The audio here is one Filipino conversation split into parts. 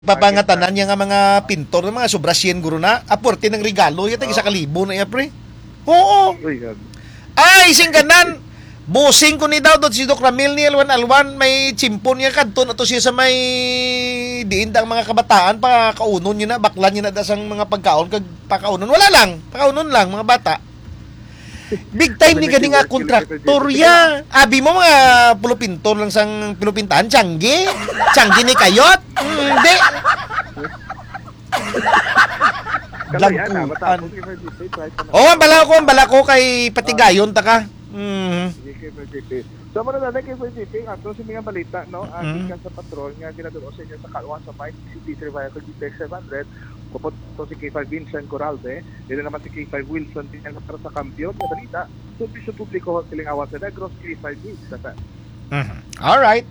Papangatanan niya nga mga pintor ng mga sobra 100 guro na. Aporte ng regalo. Yan isa kalibo na iya, pre. Oo. Ay, singganan. Busing ko ni daw doon si Doc Ramil ni Alwan may chimpon niya kadto na to siya sa may diindang mga kabataan pa kaunon niya na baklan niya na dasang mga pagkaon kag pakaunon wala lang pakaunon lang mga bata big time ni gani nga kontraktor ya abi mo mga pulupintor lang sang pilupintahan Changi ni kayot hindi Lagkuan. Oh, ang bala ko kay patigayon ta ka. So, muna na kay JP, ato sa mga balita, no? Gikan sa patrol, nga ginadalo sa inyo sa Kalwan sa Mike City Surveyor kag GTX 700, kupot to si K5 Vincent Corralde, dito naman si K5 Wilson, din para sa kampiyon, nga balita, servisyo publiko, Silingawan sa Negros, K5 News, sa Alright.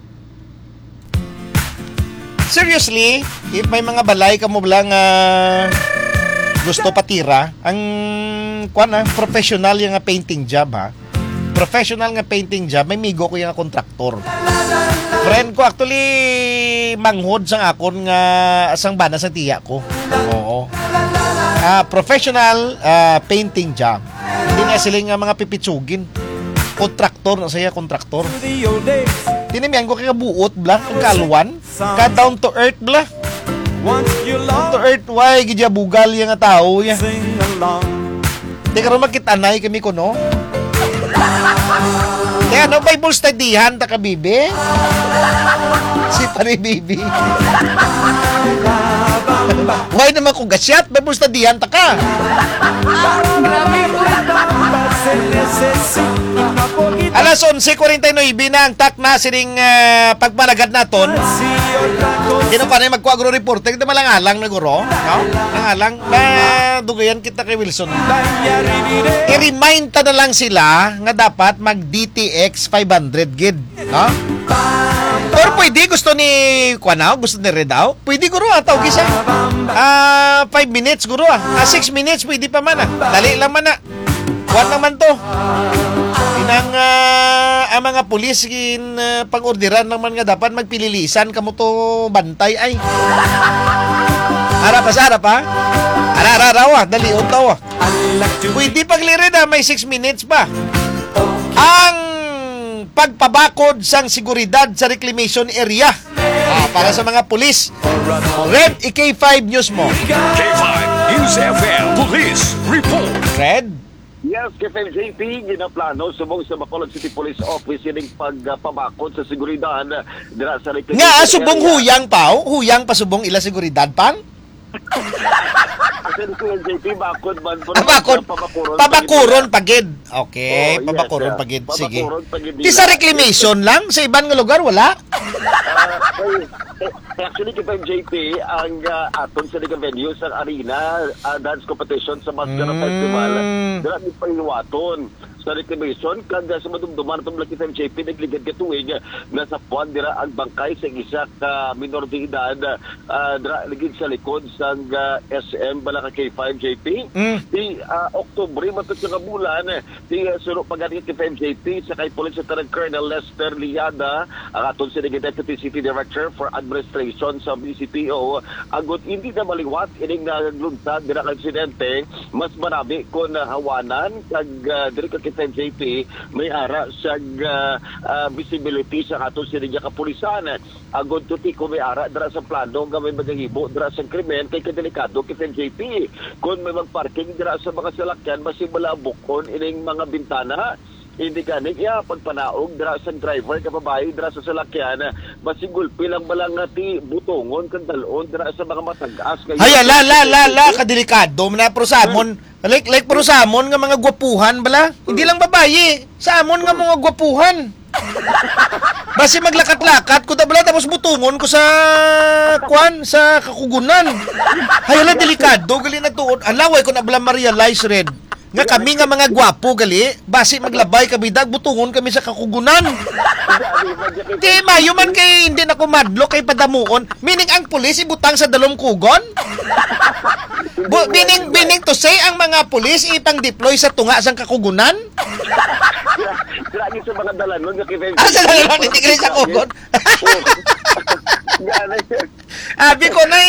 Seriously, if may mga balay ka mo lang gusto patira, ang professional yung painting job ha. Professional nga painting job, may migo ko yung kontraktor. Friend ko actually manghod sang akon nga sang bana sa tiya ko. Oo. Professional painting job. Hindi na sila nga mga pipitsugin. Kontraktor na saya kontraktor. Tinimihan ko kaya buot bla, ang kalwan, ka down to earth bla. Down to earth, why gidya bugal yung nga tao ya. Di karon makitanay kami ko no. Kaya no Bible studyhan ta ka bibi. Si pare bibi. Why naman ko gasyat Bible studyhan ta ka. Alas 11:49 na ang tak na sining pagmalagad naton. Kino pa na magkuha guro report. Tigda malang-alang na guro. No? Ang-alang na dugayan kita kay Wilson. I-remind ta na lang sila nga dapat mag-DTX 500 gid. No? Or pwede gusto ni Kuanaw, gusto ni Redaw. Pwede guro ataw gisa. 5 minutes guro 6 minutes pwede pa man Dali lang man Kuan naman to. Inang ang mga pulis pang-orderan naman nga dapat magpililisan kamo to bantay ay. Ara pa. Ara dali utaw. Pwede paglirid may 6 minutes pa. Ang pagpabakod sang seguridad sa reclamation area para sa mga pulis. Red, K5 News mo. K5 News FM Police Report. Red? Yes, K5 JP, ginaplano subong sa Bacolod City Police Office yung pagpabakod sa seguridad dira sa reclamation nga, subong area. Huyang pa subong ila seguridad pang? Kasi ko yung JP, bakod man. Pabakuron pagid. Okay, pabakuron pagid. Sige. Di sa reclamation lang? Sa ibang nga lugar, wala? Actually, K5 JP, ang aton sa liga venue sa arena dance competition sa Mascara Festival. Dira ni pailuwaton sa reclamation kada sa madumduman itong K5 JP nagligad katuig na sa puwan dira ang bangkay sa isa ka minor de edad dira ligid sa likod sa SM Balaka K5 JP di Oktubre matod sa bulan di suro pagani K5 JP sa kay Police Lieutenant Colonel Lester Liada ang aton sa Deputy City Director for Administration sa BCPO agot hindi na maliwat ining naglunsad dira kay aksidente mas marami kon hawanan kag diri ka K5 JP may ara sa visibility sa aton sinigya kapulisan agod tuti ko may ara dira sa plano nga may magahibo dira sa krimen kay kadelikado K5 JP kung may magparking dira sa mga salakyan masibala bukon ining mga bintana hindi ganik pagpanaog dira sa driver kababae dira sa salakyan masigulpi lang balang ti butongon kang dalon dira sa mga matagas kay ay la kadelikado na pro samon like pro samon nga mga gwapuhan bala hindi lang babae samon nga mga gwapuhan basi maglakat-lakat ko bala tapos butungon ko sa sa kakugunan ay la delikado gali na tuod alaway ko na bala ma-realize red nga kami nga mga gwapo gali basi maglabay kami dag butungon kami sa kakugunan. Di mayo man kay hindi na kumadlo kay padamuon meaning ang pulis ibutang sa dalom kugon. Meaning to say ang mga pulis ipang deploy sa tunga sang kakugunan. Lagi sa mga dalanon nga K5. Sa dalanon hindi kay sa kugon. Gana yun. Abi ko na